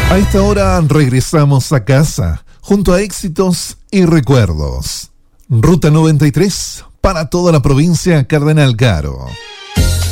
A esta hora regresamos a casa, junto a éxitos y recuerdos. Ruta 93, para toda la provincia Cardenal Caro.